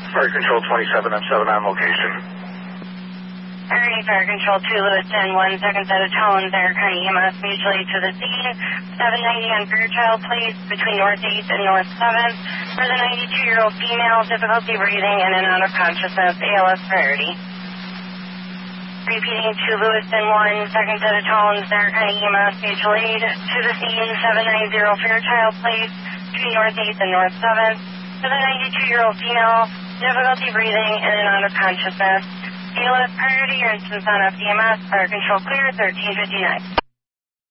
Fire Control 27 on 7 on location. Alrighty, Fire Control 2, Lewiston, 1 second set of tones, Air County EMS mutual aid to the scene, 790 on Fairchild Place, between North 8th and North 7th, for the 92-year-old female, difficulty breathing in and out of consciousness, ALS priority. Repeating to Lewiston, 1 second set of tones, Air County EMS mutual aid to the scene, 790 Fairchild Place, between North 8th and North 7th, for the 92-year-old female, difficulty breathing in and out of consciousness, ALS priority, your instance on FDMS, Fire Control clear, 1359.